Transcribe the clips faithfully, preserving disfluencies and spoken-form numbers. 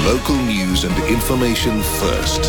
Local news and information first.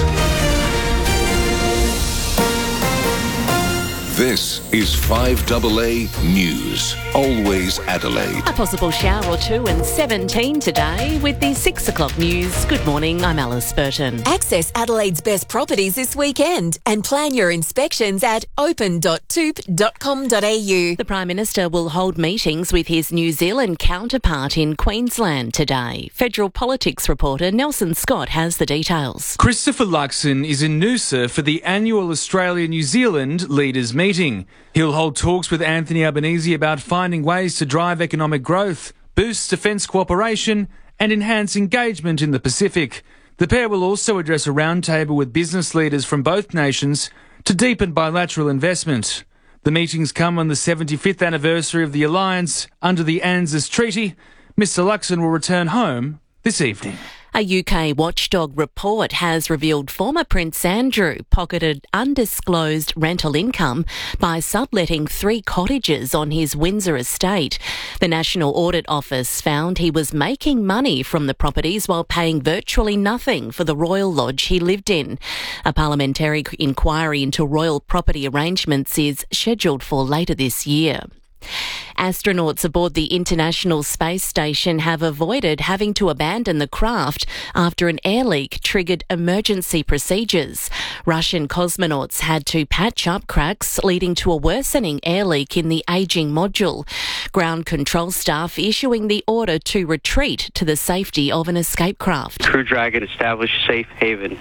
This is five A A News. Always Adelaide. A possible shower or two and seventeen today with the six o'clock news. Good morning, I'm Alice Burton. Access Adelaide's best properties this weekend and plan your inspections at open dot toop dot com dot a u. The Prime Minister will hold meetings with his New Zealand counterpart in Queensland today. Federal politics reporter Nelson Scott has the details. Christopher Luxon is in Noosa for the annual Australia-New Zealand Leaders Meeting. Meeting. He'll hold talks with Anthony Albanese about finding ways to drive economic growth, boost defence cooperation and enhance engagement in the Pacific. The pair will also address a roundtable with business leaders from both nations to deepen bilateral investment. The meetings come on the seventy-fifth anniversary of the alliance under the ANZUS Treaty. Mister Luxon will return home this evening. A U K watchdog report has revealed former Prince Andrew pocketed undisclosed rental income by subletting three cottages on his Windsor estate. The National Audit Office found he was making money from the properties while paying virtually nothing for the Royal Lodge he lived in. A parliamentary inquiry into royal property arrangements is scheduled for later this year. Astronauts aboard the International Space Station have avoided having to abandon the craft after an air leak triggered emergency procedures. Russian cosmonauts had to patch up cracks, leading to a worsening air leak in the ageing module. Ground control staff issuing the order to retreat to the safety of an escape craft. Crew Dragon established safe haven.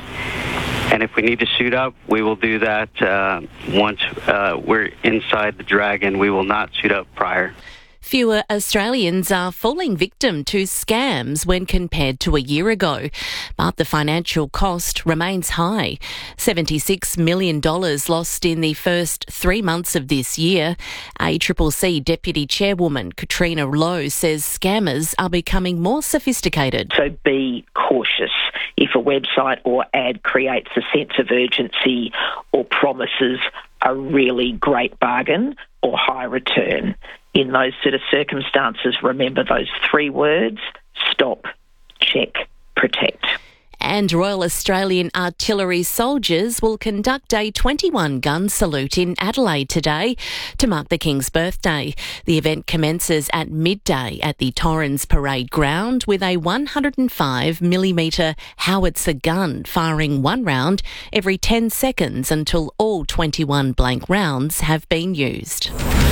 And if we need to suit up, we will do that uh, once uh, we're inside the Dragon. We will not suit up prior. Fewer Australians are falling victim to scams when compared to a year ago, but the financial cost remains high. seventy-six million dollars lost in the first three months of this year. A C C C Deputy Chairwoman Katrina Lowe says scammers are becoming more sophisticated. So be cautious. If a website or ad creates a sense of urgency or promises a really great bargain or high return, in those sort of circumstances, remember those three words: stop, check, protect. And Royal Australian Artillery soldiers will conduct a twenty-one gun salute in Adelaide today to mark the King's birthday. The event commences at midday at the Torrens Parade Ground with a one hundred five millimetre howitzer gun firing one round every ten seconds until all twenty-one blank rounds have been used.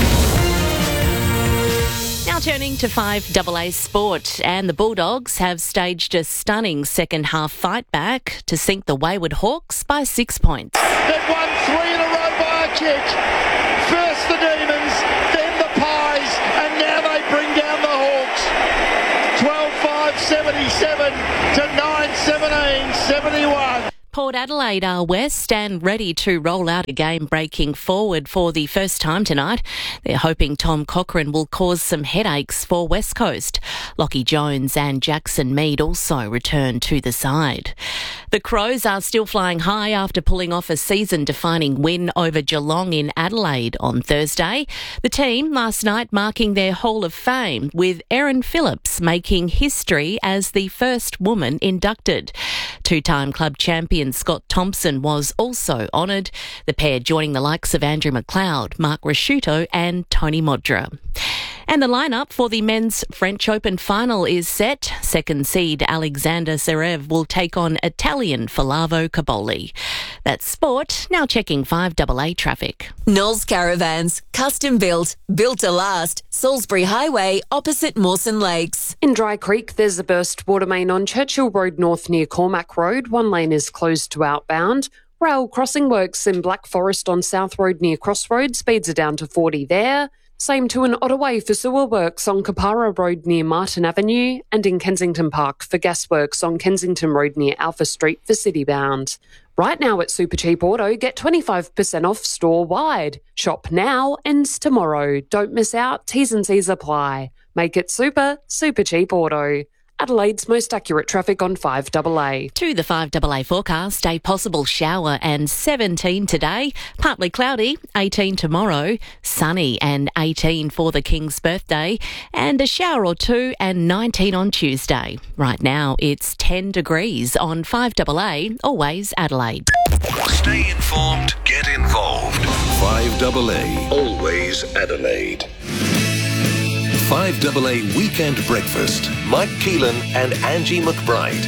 Now turning to five A A Sport, and the Bulldogs have staged a stunning second half fight back to sink the wayward Hawks by six points. They've won three in a row by a kick. First the Demons, then the Pies, and now they bring down the Hawks. twelve five seventy-seven to nine seventeen seventy-one. Port Adelaide are west and ready to roll out a game breaking forward for the first time tonight. They're hoping Tom Cochrane will cause some headaches for West Coast. Lockie Jones and Jackson Mead also return to the side. The Crows are still flying high after pulling off a season-defining win over Geelong in Adelaide on Thursday. The team last night marking their Hall of Fame, with Erin Phillips making history as the first woman inducted. Two-time club champion Scott Thompson was also honoured, the pair joining the likes of Andrew McLeod, Mark Rasciuto and Tony Modra. And the lineup for the men's French Open final is set. Second seed Alexander Zverev will take on Italian Flavio Caboli. That's sport. Now checking five A A traffic. Knowles Caravans, custom built, built to last. Salisbury Highway, opposite Mawson Lakes. In Dry Creek, there's a burst water main on Churchill Road North near Cormac Road. One lane is closed to outbound. Rail crossing works in Black Forest on South Road near Crossroads. Speeds are down to forty there. Same to an Ottaway for sewer works on Kapara Road near Martin Avenue, and in Kensington Park for gas works on Kensington Road near Alpha Street for Citybound. Right now at Supercheap Auto, get twenty-five percent off store-wide. Shop now, ends tomorrow. Don't miss out, T's and C's apply. Make it super, Supercheap Auto. Adelaide's most accurate traffic on five A A. To the five A A forecast, a possible shower and seventeen today, partly cloudy, eighteen tomorrow, sunny and eighteen for the King's birthday, and a shower or two and nineteen on Tuesday. Right now it's ten degrees on five A A, always Adelaide. Stay informed, get involved. five A A, always Adelaide. five A A Weekend Breakfast. Mike Keelan and Angie McBride.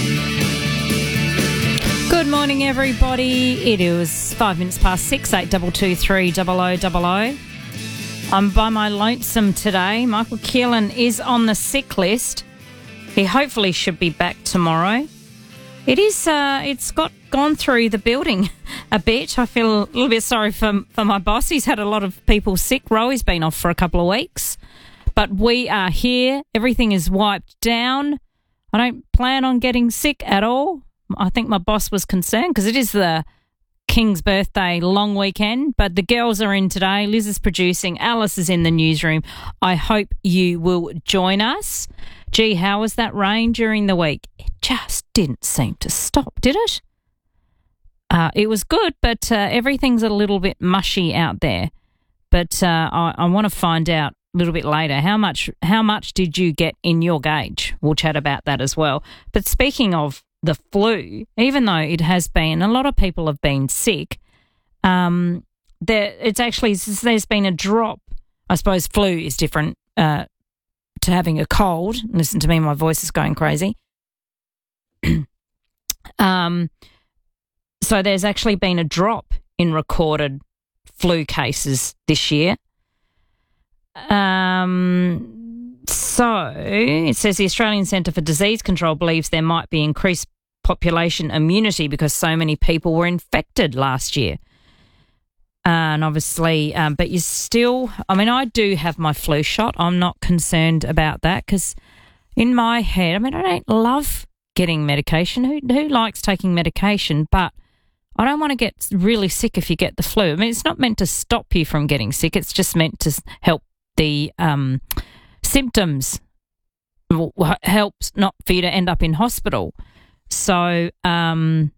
Good morning, everybody. It is five minutes past six, eight double two three double o double o. I'm by my lonesome today. Michael Keelan is on the sick list. He hopefully should be back tomorrow. It is. Uh, it's got gone through the building a bit. I feel a little bit sorry for for my boss. He's had a lot of people sick. Roey's been off for a couple of weeks. But we are here. Everything is wiped down. I don't plan on getting sick at all. I think my boss was concerned because it is the King's birthday long weekend. But the girls are in today. Liz is producing. Alice is in the newsroom. I hope you will join us. Gee, how was that rain during the week? It just didn't seem to stop, did it? Uh, it was good, but uh, everything's a little bit mushy out there. But uh, I, I want to find out a little bit later, how much how much did you get in your gauge? We'll chat about that as well. But speaking of the flu, even though it has been, a lot of people have been sick, um, there it's actually, there's been a drop. I suppose flu is different uh, to having a cold. Listen to me, my voice is going crazy. um, so there's actually been a drop in recorded flu cases this year. Um, so it says the Australian Centre for Disease Control believes there might be increased population immunity because so many people were infected last year. Uh, and obviously, um, but you still, I mean, I do have my flu shot. I'm not concerned about that because in my head, I mean, I don't love getting medication. Who, who likes taking medication? But I don't want to get really sick if you get the flu. I mean, it's not meant to stop you from getting sick. It's just meant to help the um, symptoms, helps not for you to end up in hospital. So, um,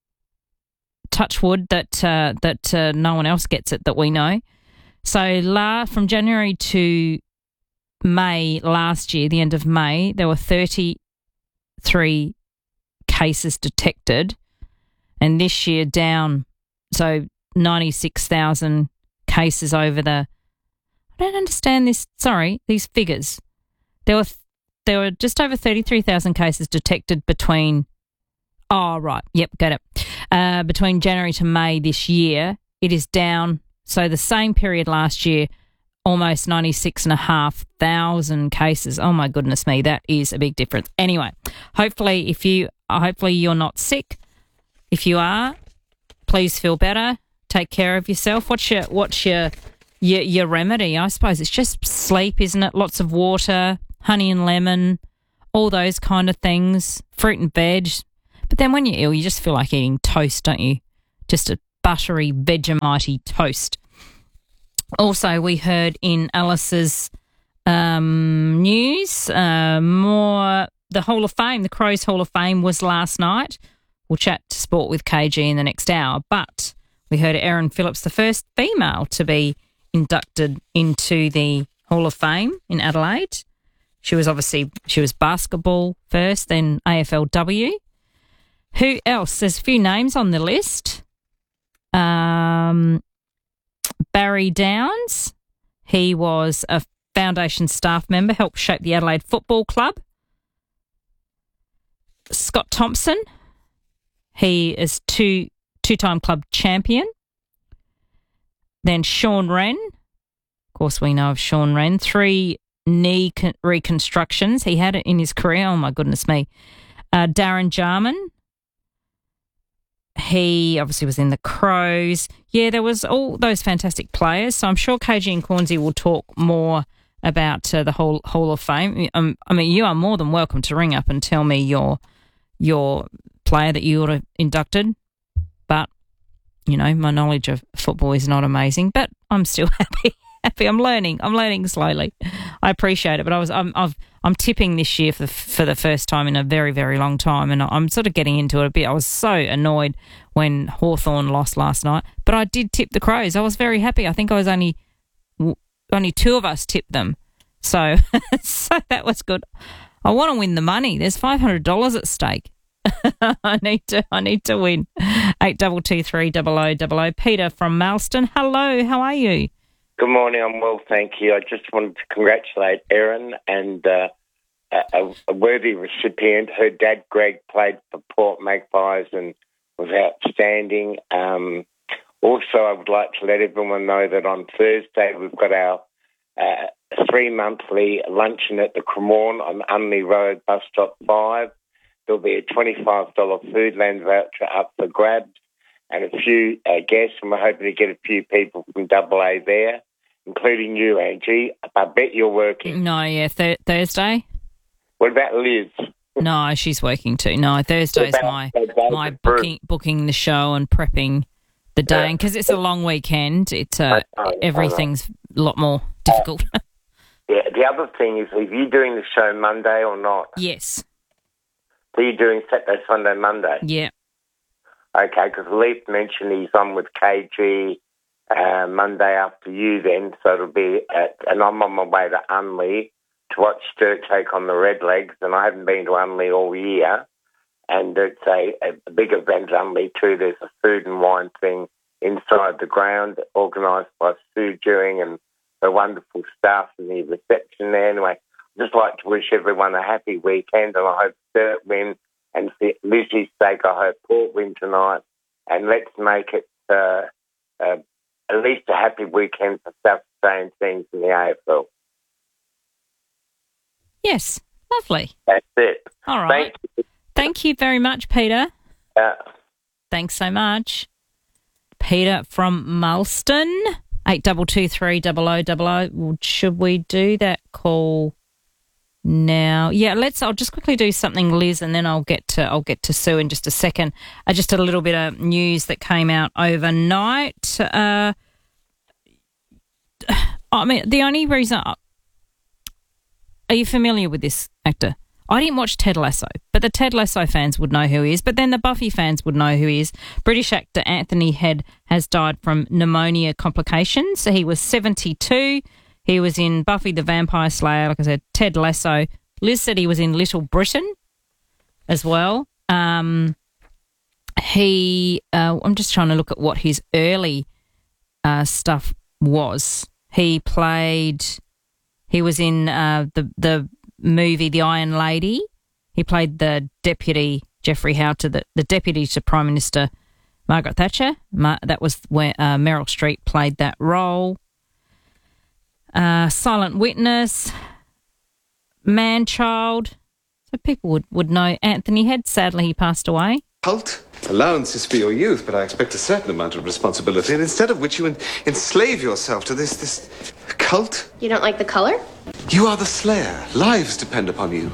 touch wood that uh, that uh, no one else gets it that we know. So, la- from January to May last year, the end of May, there were thirty-three cases detected, and this year down, so ninety-six thousand cases over the. I don't understand this. Sorry, these figures. There were there were just over thirty-three thousand cases detected between. Oh right, yep, got it. Uh, between January to May this year, it is down. So the same period last year, almost ninety-six and a half thousand cases. Oh my goodness me, that is a big difference. Anyway, hopefully, if you hopefully you're not sick. If you are, please feel better. Take care of yourself. What's your what's your Your, your remedy, I suppose it's just sleep, isn't it? Lots of water, honey and lemon, all those kind of things, fruit and veg. But then when you're ill, you just feel like eating toast, don't you? Just a buttery, Vegemite toast. Also, we heard in Alice's um, news, uh, more the Hall of Fame, the Crows Hall of Fame was last night. We'll chat to sport with K G in the next hour. But we heard Erin Phillips, the first female to be inducted into the Hall of Fame in Adelaide. She was obviously, she was basketball first, then A F L W. Who else? There's a few names on the list. Um, Barry Downs. He was a foundation staff member, helped shape the Adelaide Football Club. Scott Thompson. He is two, two-time club champion. Then Sean Wren, of course we know of Sean Wren, three knee con- reconstructions. He had it in his career. Oh, my goodness me. Uh, Darren Jarman, he obviously was in the Crows. Yeah, there was all those fantastic players. So I'm sure K G and Cornsey will talk more about uh, the whole Hall of Fame. Um, I mean, you are more than welcome to ring up and tell me your your player that you would have inducted. But you know, my knowledge of football is not amazing, but I'm still happy happy. I'm learning. I'm learning slowly. I appreciate it, but I was I'm I've, I'm tipping this year for the, for the first time in a very very long time, and I'm sort of getting into it a bit. I was so annoyed when Hawthorn lost last night, but I did tip the Crows. I was very happy. I think I was only only two of us tipped them, so so that was good. I want to win the money. There's five hundred dollars at stake. I need to. I need to win. Eight double two three double o double o. Peter from Malston. Hello. How are you? Good morning. I'm well, thank you. I just wanted to congratulate Erin and uh, a, a worthy recipient. Her dad, Greg, played for Port Magpies and was outstanding. Um, also, I would like to let everyone know that on Thursday we've got our uh, three-monthly luncheon at the Cremorne on Unley Road, bus stop five. There'll be a twenty-five dollars Foodland voucher up for grabs and a few uh, guests, and we're hoping to get a few people from Double A there, including you, Angie. I bet you're working. No, yeah, th- Thursday. What about Liz? No, she's working too. No, Thursday's my my booking booking the show and prepping the day, and because it's a long weekend, it's uh, everything's a lot more difficult. Yeah. The other thing is, are you doing the show Monday or not? Yes. So you're doing Saturday, Sunday, Monday? Yeah. Okay, because Leaf mentioned he's on with K G uh, Monday after you then, so it'll be, at, and I'm on my way to Unley to watch Sturt take on the Redlegs, and I haven't been to Unley all year, and it's a, a big event at Unley too. There's a food and wine thing inside the ground organised by Sue Dewing and her wonderful staff and the reception there. Anyway, I'd just like to wish everyone a happy weekend, and I hope Sturt win. And for Lizzie's sake, I hope Port win tonight. And let's make it uh, uh, at least a happy weekend for South Australian teams in the A F L. Yes, lovely. That's it. All right. Thank you, Thank you very much, Peter. Uh, Thanks so much. Peter from Malston. Eight double two three double o double o. Should we do that call now? Yeah, let's. I'll just quickly do something, Liz, and then I'll get to I'll get to Sue in just a second. Uh, just a little bit of news that came out overnight. Uh, I mean, the only reason. Are you familiar with this actor? I didn't watch Ted Lasso, but the Ted Lasso fans would know who he is. But then the Buffy fans would know who he is. British actor Anthony Head has died from pneumonia complications. So he was seventy-two. He was in Buffy the Vampire Slayer, like I said, Ted Lasso. Liz said he was in Little Britain as well. Um, he, uh, I'm just trying to look at what his early uh, stuff was. He played, he was in uh, the the movie The Iron Lady. He played the deputy, Geoffrey Howe, to the, the deputy to Prime Minister Margaret Thatcher. Ma- that was where uh, Meryl Streep played that role. Uh, Silent Witness, Man-Child. So people would, would know Anthony Head. Sadly, he passed away. Cult? Allowances for your youth, but I expect a certain amount of responsibility, and instead of which you en- enslave yourself to this, this cult. You don't like the colour? You are the slayer. Lives depend upon you.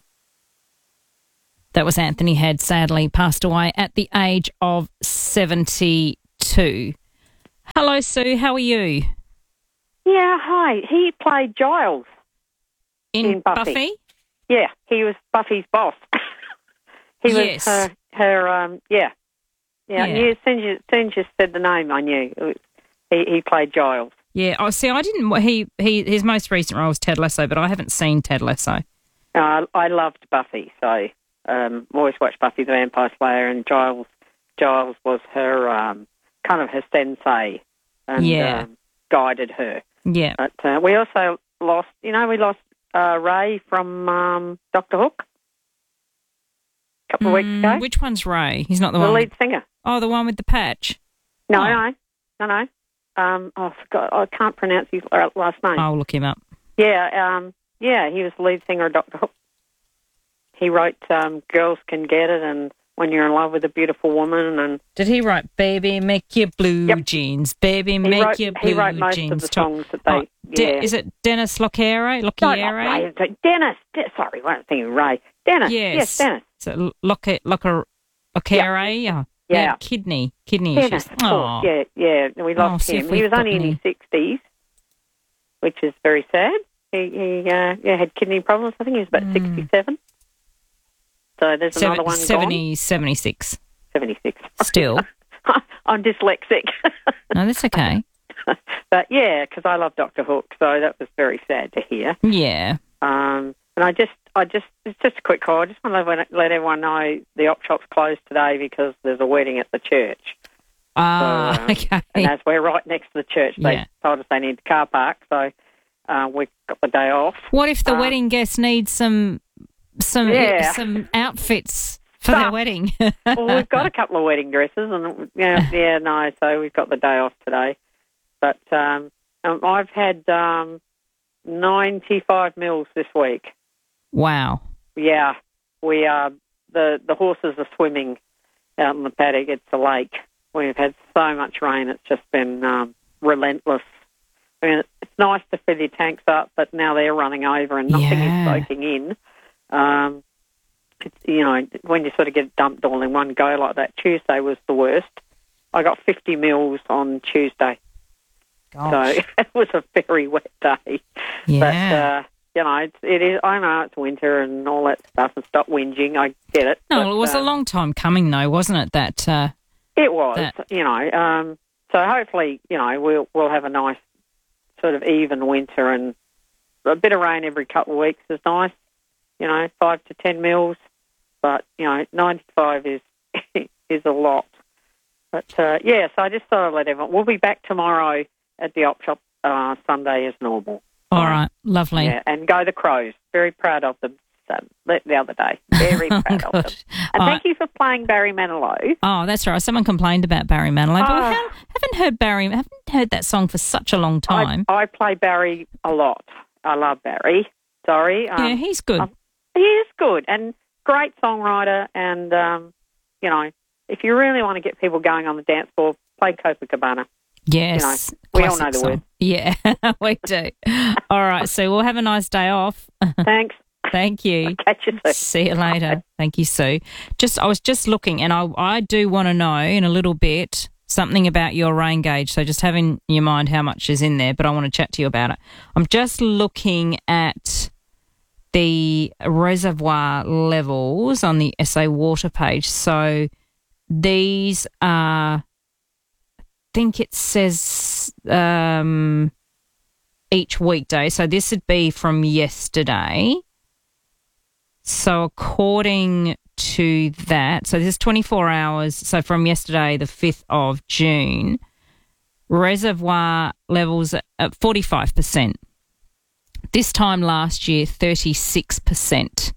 That was Anthony Head, sadly passed away at the age of seventy-two. Hello, Sue. How are you? Yeah, hi. He played Giles in, in Buffy. Buffy. Yeah, he was Buffy's boss. he yes. was her, her um, yeah. Yeah, yeah. I knew as soon as, you, as soon as you said the name, I knew. It was, he, he played Giles. Yeah, oh, see, I didn't, he, he, his most recent role was Ted Lasso, but I haven't seen Ted Lasso. Uh, I loved Buffy, so um, always watched Buffy the Vampire Slayer, and Giles Giles was her, um, kind of her sensei, and yeah. um, guided her. Yeah. But uh, we also lost, you know, we lost uh, Ray from um, Doctor Hook a couple of mm, weeks ago. Which one's Ray? He's not the, the one. The lead with, singer. Oh, the one with the patch. No, oh. no, no, no. Um, oh, I forgot. I can't pronounce his last name. I'll look him up. Yeah, um, yeah, he was the lead singer of Doctor Hook. He wrote um, Girls Can Get It and When You're in Love with a Beautiful Woman. And did he write Baby Make Your Blue yep. Jeans? Baby he Make wrote, Your Blue Jeans. He wrote most jeans of the songs that they... Oh, yeah. De- is it Dennis Lockere? No, Lockere? not Ray. Dennis. De- sorry, I wasn't thinking Ray. Dennis. Yes. Yes, Dennis. So Lockere, Lockere, Lockere? Yeah. Yeah. yeah. Kidney. Kidney Dennis, issues. of course. Yeah, yeah. We lost oh, him. He was only in his sixties. which is very sad. He, he uh, yeah, had kidney problems. I think he was about mm. sixty-seven. So there's Seven, another one seventy, gone. seventy-six. seventy-six. Still. I'm dyslexic. No, that's okay. But, yeah, because I love Doctor Hook, so that was very sad to hear. Yeah. Um, and I just, I just, it's just a quick call. I just want to let everyone know the op shop's closed today because there's a wedding at the church. Ah, so, um, okay. And as we're right next to the church, they yeah. told us they need the car park, so uh, we've got the day off. What if the um, wedding guests need some some yeah. some outfits for so, their wedding? Well, we've got a couple of wedding dresses, and yeah, yeah, no, so we've got the day off today. But um, um, I've had um, ninety-five mils this week. Wow. Yeah, we are. The the horses are swimming out in the paddock. It's a lake. We've had so much rain. It's just been um, relentless. I mean, it's nice to fill your tanks up, but now they're running over and nothing yeah. is soaking in. Um, it's, you know, when you sort of get dumped all in one go like that, Tuesday was the worst. I got fifty mils on Tuesday. Gosh. So it was a very wet day. Yeah. But, uh, you know, it's, it is, I know it's winter and all that stuff, and stop whinging, I get it. No, but, it was uh, a long time coming, though, wasn't it? That uh, It was, that... you know. Um, so hopefully, you know, we'll we'll have a nice sort of even winter, and a bit of rain every couple of weeks is nice. You know, five to ten mils, but you know, ninety-five is is a lot. But uh, yeah, so I just thought I'd let everyone. We'll be back tomorrow at the op shop uh, Sunday as normal. All right, lovely. Yeah, and go the Crows. Very proud of them. So, the other day, very proud oh, of them. And oh, thank you for playing Barry Manilow. Oh, that's right. Someone complained about Barry Manilow, but Oh. we haven't, haven't heard Barry. Haven't heard that song for such a long time. I, I play Barry a lot. I love Barry. Sorry. Um, yeah, he's good. um, he is good and great songwriter. And um, you know, if you really want to get people going on the dance floor, play Copacabana. Yes, You know, we all classic know the song. words. Yeah, we do. All right, so we'll have a nice day off. Thanks. Thank you. I'll catch you soon. See you later. Thank you, Sue. Just, I was just looking, and I, I do want to know in a little bit something about your rain gauge. So just have in your mind how much is in there, but I want to chat to you about it. I'm just looking at the reservoir levels on the S A Water page. So these are, I think it says um, each weekday. So this would be from yesterday. So according to that, so this is twenty-four hours, so from yesterday, the fifth of June, reservoir levels at forty-five percent. This time last year, thirty-six percent.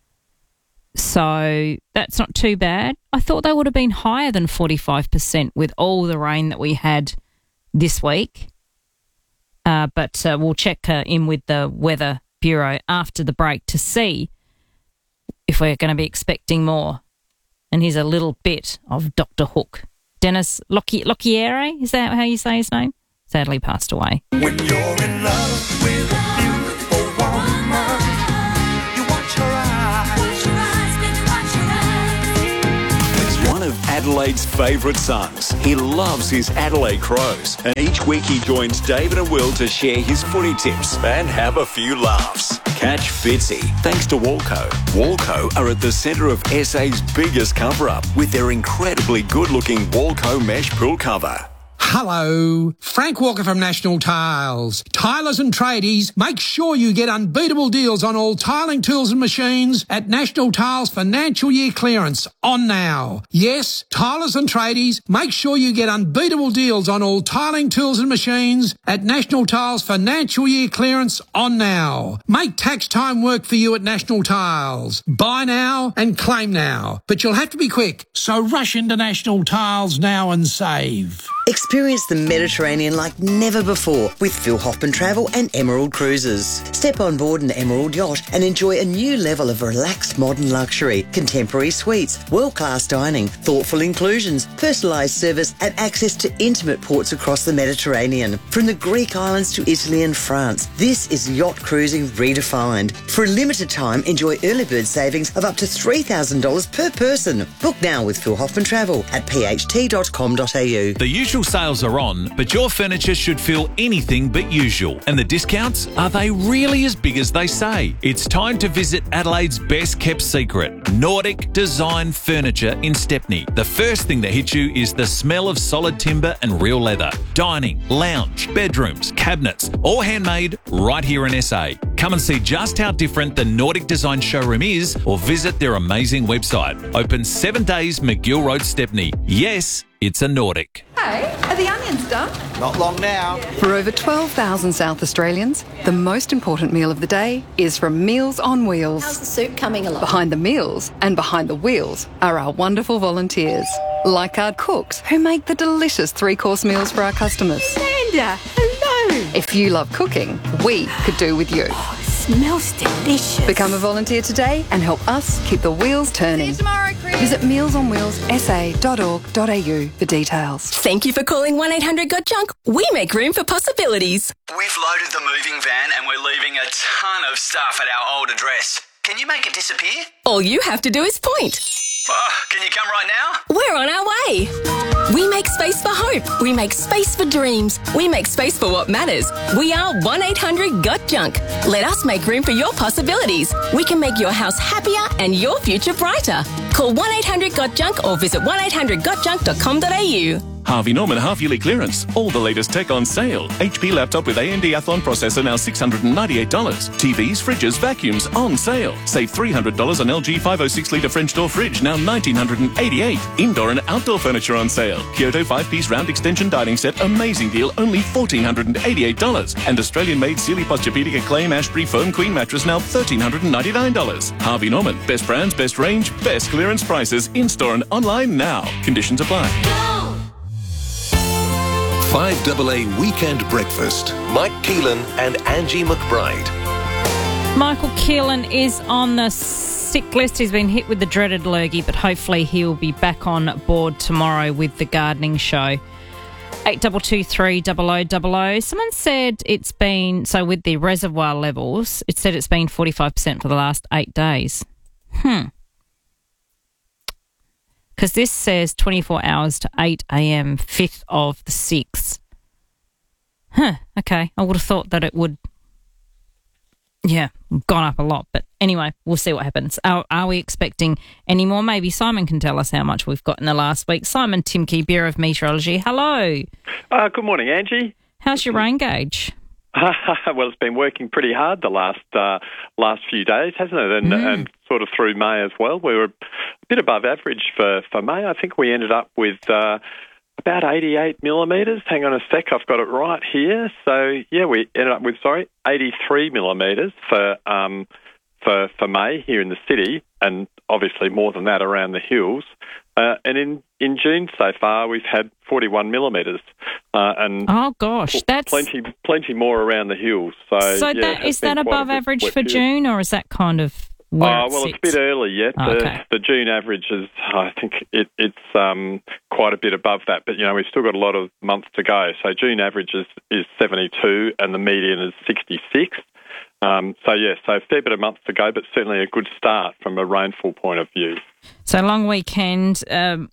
So that's not too bad. I thought they would have been higher than forty-five percent with all the rain that we had this week. Uh, but uh, we'll check uh, in with the Weather Bureau after the break to see if we're going to be expecting more. And here's a little bit of Doctor Hook. Dennis Locchi- Locchiere, is that how you say his name? Sadly passed away. When you're in love with a beautiful woman, you watch her eyes. Watch your eyes, baby, watch your eyes. He's one of Adelaide's favourite sons. He loves his Adelaide Crows. And each week he joins David and Will to share his footy tips and have a few laughs. Catch Fitzy, thanks to Walco. Walco are at the centre of S A's biggest cover-up with their incredibly good-looking Walco mesh pool cover. Hello, Frank Walker from National Tiles. Tilers and tradies, make sure you get unbeatable deals on all tiling tools and machines at National Tiles Financial Year Clearance on now. Yes, tilers and tradies, make sure you get unbeatable deals on all tiling tools and machines at National Tiles Financial Year Clearance on now. Make tax time work for you at National Tiles. Buy now and claim now, but you'll have to be quick, so rush into National Tiles now and save. Experience the Mediterranean like never before with Phil Hoffman Travel and Emerald Cruises. Step on board an Emerald yacht and enjoy a new level of relaxed modern luxury, contemporary suites, world-class dining, thoughtful inclusions, personalised service and access to intimate ports across the Mediterranean. From the Greek islands to Italy and France, this is yacht cruising redefined. For a limited time, enjoy early bird savings of up to three thousand dollars per person. Book now with Phil Hoffman Travel at p h t dot com dot a u. The usual Special sales are on, but your furniture should feel anything but usual. And the discounts, are they really as big as they say? It's time to visit Adelaide's best kept secret, Nordic Design Furniture in Stepney. The first thing that hits you is the smell of solid timber and real leather. Dining, lounge, bedrooms, cabinets, all handmade right here in S A. Come and see just how different the Nordic Design showroom is, or visit their amazing website. Open seven days, McGill Road, Stepney. Yes, it's a Nordic. Hey, are the onions done? Not long now. For over twelve thousand South Australians, the most important meal of the day is from Meals on Wheels. How's the soup coming along? Behind the meals and behind the wheels are our wonderful volunteers, like our cooks who make the delicious three-course meals for our customers. Amanda, hello. If you love cooking, we could do with you. Oh, it smells delicious. Become a volunteer today and help us keep the wheels turning. See you tomorrow, Chris. Visit meals on wheels s a dot org dot a u for details. Thank you for calling one eight hundred got junk. We make room for possibilities. We've loaded the moving van and we're leaving a ton of stuff at our old address. Can you make it disappear? All you have to do is point. Oh, can you come right now? We're on our way. We make space for hope. We make space for dreams. We make space for what matters. We are one eight hundred got junk. Let us make room for your possibilities. We can make your house happier and your future brighter. Call one eight hundred got junk or visit one eight hundred got junk dot com dot a u. Harvey Norman half-yearly clearance. All the latest tech on sale. H P laptop with A M D Athlon processor now six hundred ninety-eight dollars. T Vs, fridges, vacuums on sale. Save three hundred dollars on L G five oh six litre French door fridge, now one thousand nine hundred eighty-eight dollars. Indoor and outdoor furniture on sale. Kyoto five-piece round extension dining set, amazing deal, only one thousand four hundred eighty-eight dollars. And Australian-made Sealy Posturepedic Acclaim Ashbury Foam Queen mattress, now one thousand three hundred ninety-nine dollars. Harvey Norman. Best brands, best range, best clearance prices. In-store and online now. Conditions apply. five A A Weekend Breakfast. Mike Keelan and Angie McBride. Michael Keelan is on the sick list. He's been hit with the dreaded lurgy, but hopefully he'll be back on board tomorrow with the gardening show. eight two two three double oh double oh. Someone said it's been, so with the reservoir levels, it said it's been forty-five percent for the last eight days. Hmm. Because this says twenty-four hours to eight a.m., fifth of the sixth. Huh, okay. I would have thought that it would, yeah, gone up a lot. But anyway, we'll see what happens. Are, are we expecting any more? Maybe Simon can tell us how much we've got in the last week. Simon Timke, Bureau of Meteorology. Hello. Uh, good morning, Angie. How's your rain gauge? Well, it's been working pretty hard the last uh, last few days, hasn't it? And, Mm. and sort of through May as well. We were a bit above average for, for May. I think we ended up with uh, about eighty-eight millimetres. Hang on a sec, I've got it right here. So, yeah, we ended up with, sorry, eighty-three millimetres for, um, for, for May here in the city, and obviously more than that around the hills. Uh, and in, in June so far, we've had forty-one millimetres, uh, and oh gosh, that's plenty, plenty more around the hills. So, So yeah, that it has is been that quite a above bit average wet for period. June, or is that kind of where Oh, it well, sits? it's a bit early yet. Oh, the, okay. the June average is, I think, it, it's um, quite a bit above that. But, you know, we've still got a lot of months to go. So June average is, is seventy-two and the median is sixty-six. Um, so, yeah, so a fair bit of months to go, but certainly a good start from a rainfall point of view. So long weekend, um,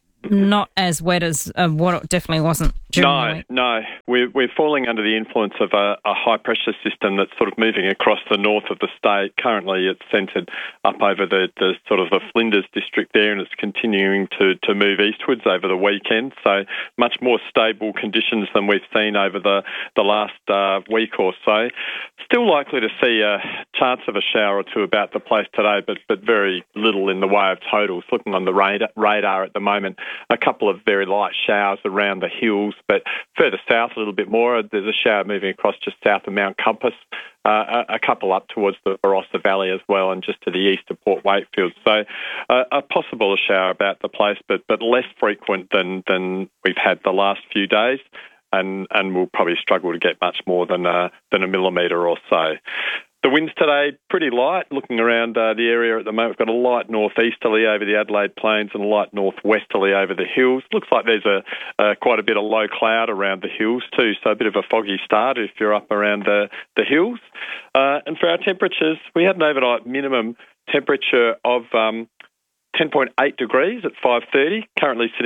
not as wet as uh, what it definitely wasn't during the No, week. no. We're, we're falling under the influence of a, a high-pressure system that's sort of moving across the north of the state. Currently, it's centred up over the, the sort of the Flinders district there, and it's continuing to, to move eastwards over the weekend. So much more stable conditions than we've seen over the, the last uh, week or so. Still likely to see a chance of a shower or two about the place today, but, but very little in the way of totals. Looking on the radar, radar at the moment, a couple of very light showers around the hills, but further south a little bit more. There's a shower moving across just south of Mount Compass, uh, a, a couple up towards the Barossa Valley as well, and just to the east of Port Wakefield. So uh, a possible shower about the place, but but less frequent than, than we've had the last few days. And, and we'll probably struggle to get much more than a, than a millimetre or so. The winds today, pretty light. Looking around uh, the area at the moment, we've got a light northeasterly over the Adelaide Plains and a light northwesterly over the hills. Looks like there's a uh, quite a bit of low cloud around the hills too, so a bit of a foggy start if you're up around the, the hills. Uh, and for our temperatures, we had an overnight minimum temperature of um, ten point eight degrees at five thirty, currently sitting on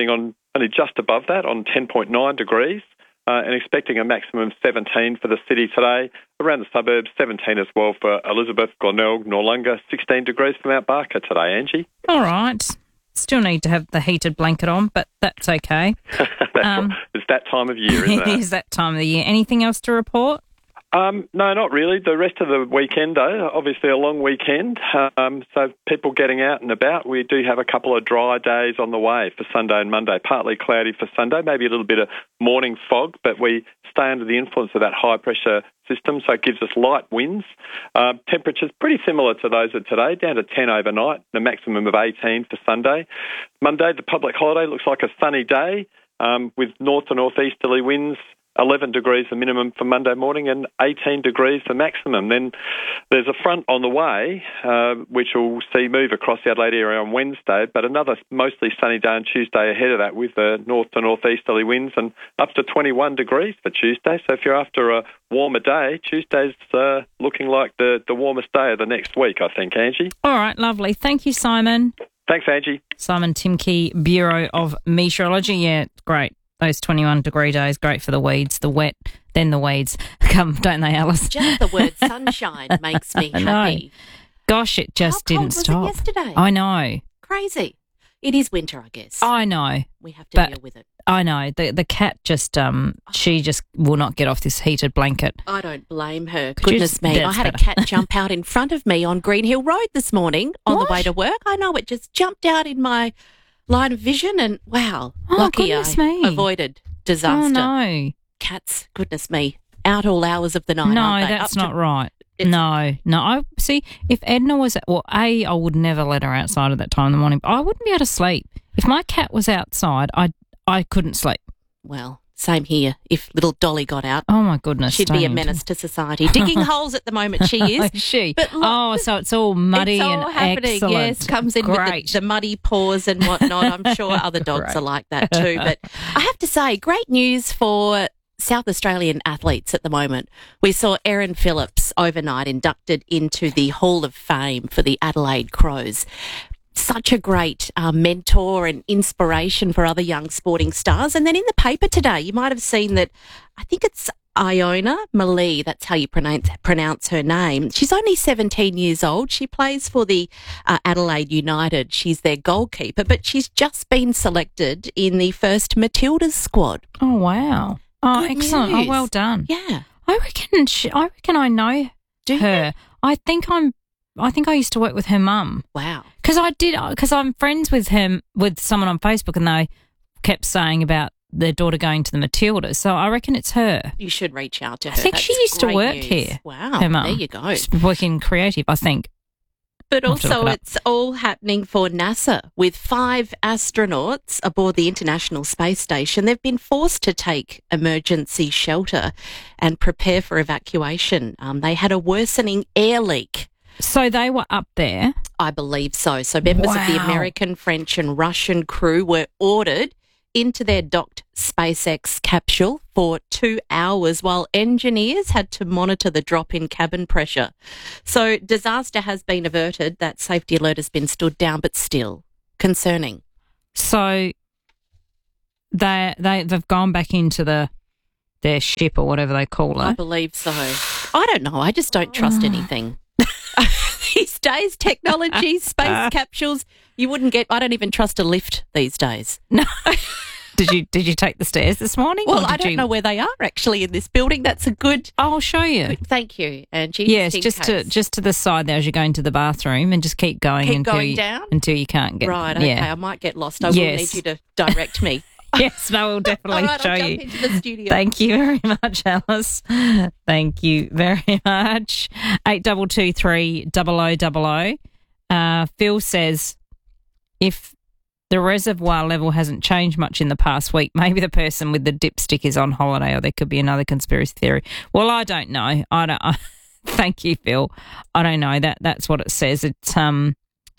only just above that on ten point nine degrees. Uh, and expecting a maximum of seventeen for the city today. Around the suburbs, seventeen as well for Elizabeth, Glenelg, Noarlunga, sixteen degrees for Mount Barker today, Angie. All right. Still need to have the heated blanket on, but that's okay. That's Um, right. It's that time of year, isn't It it? is that time of the year. Anything else to report? Um, no, not really. The rest of the weekend, though, obviously a long weekend, um, so people getting out and about. We do have a couple of dry days on the way for Sunday and Monday, partly cloudy for Sunday, maybe a little bit of morning fog, but we stay under the influence of that high-pressure system, so it gives us light winds. Uh, temperatures pretty similar to those of today, down to ten overnight, a maximum of eighteen for Sunday. Monday, the public holiday, looks like a sunny day um, with north to northeasterly winds, eleven degrees the minimum for Monday morning and eighteen degrees the maximum. Then there's a front on the way, uh, which we'll see move across the Adelaide area on Wednesday, but another mostly sunny day on Tuesday ahead of that with uh, north to northeasterly winds and up to twenty-one degrees for Tuesday. So if you're after a warmer day, Tuesday's uh, looking like the, the warmest day of the next week, I think, Angie. All right, lovely. Thank you, Simon. Thanks, Angie. Simon Timkey, Bureau of Meteorology. Yeah, great. Those twenty-one degree days, great for the weeds, the wet, then the weeds come, don't they, Alice? Just the word sunshine makes me I know. happy. Gosh, it just How cold didn't was it stop. yesterday? I know. Crazy. It is winter, I guess. I know. We have to but deal with it. I know. The the cat just, um, she just will not get off this heated blanket. I don't blame her. Could you Goodness just- me. I that's had a better. cat jump out in front of me on Green Hill Road this morning on What? the way to work. I know, it just jumped out in my line of vision and, wow, Oh, lucky goodness I me. avoided disaster. Oh, no. Cats, goodness me, out all hours of the night, No, aren't they? that's Up not to- right. No, no. I see. If Edna was, well, a, I would never let her outside at that time in the morning. But I wouldn't be able to sleep if my cat was outside. I, I couldn't sleep. Well, same here. If little Dolly got out, Oh my goodness, she'd be a don't. menace to society. Digging holes at the moment, she is. Is she? But look, oh, so it's all muddy it's all and happening. excellent. Yes, comes in with Great. the, the muddy paws and whatnot. I'm sure other dogs Great. are like that too. But I have to say, great news for South Australian athletes at the moment. We saw Erin Phillips overnight inducted into the Hall of Fame for the Adelaide Crows. Such a great uh, mentor and inspiration for other young sporting stars. And then in the paper today, you might have seen that, I think it's Iona Malee, that's how you pronounce, pronounce her name. She's only seventeen years old. She plays for the uh, Adelaide United. She's their goalkeeper, but she's just been selected in the first Matildas squad. Oh wow! Oh, Good excellent! news. Oh, well done. Yeah. I reckon. She, I reckon I know Do you? her. I think I'm. I think I used to work with her mum. Wow. Because I did. Because I'm friends with him with someone on Facebook, and they kept saying about their daughter going to the Matildas. So I reckon it's her. You should reach out to her. I think she That's used to great work news. here. Wow. Her mum. There you go. She's working creative, I think. But I'll have to also, look it up. it's all happening for NASA with five astronauts aboard the International Space Station. They've been forced to take emergency shelter and prepare for evacuation. Um, they had a worsening air leak. So they were up there. I believe so. So members of the Wow. American, French and Russian crew were ordered into their docked SpaceX capsule for two hours while engineers had to monitor the drop in cabin pressure. So disaster has been averted. That safety alert has been stood down, but still concerning. So they they they've gone back into the their ship or whatever they call I it. believe so. I don't know. I just don't trust anything. These days, technology, space capsules, you wouldn't get, I don't even trust a lift these days. No. Did you did you take the stairs this morning? Well, or did I don't you... know where they are actually in this building. That's a good. I'll show you. Thank you, Angie. Yes, in just to case. just to the side there as you go into the bathroom, and just keep going Keep until going you, down? until you can't get Right, okay, Yeah. I might get lost. I will Yes. need you to direct me. Yes, no, we'll definitely All right, show I'll you. jump into the studio. Thank you very much, Alice. Thank you very much. Eight double two three double o double o. Uh, Phil says, if the reservoir level hasn't changed much in the past week, maybe the person with the dipstick is on holiday, or there could be another conspiracy theory. Well, I don't know. I don't. I, thank you, Phil. I don't know. That that's what it says. It's um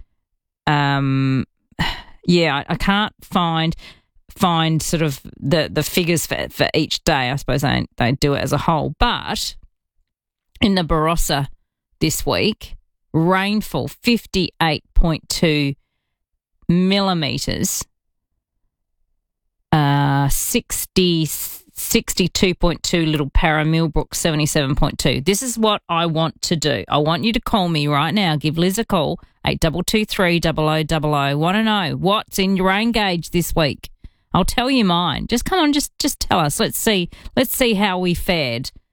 um yeah. I, I can't find. find sort of the, the figures for for each day. I suppose they they do it as a whole. But in the Barossa this week, rainfall fifty-eight point two millimetres. Uh, sixty, sixty-two point two Little Para, Millbrook seventy-seven point two. This is what I want to do. I want you to call me right now. Give Liz a call, eight two two three, zero zero zero zero. Want to know what's in your rain gauge this week? I'll tell you mine. Just come on, just just tell us. Let's see. Let's see how we fared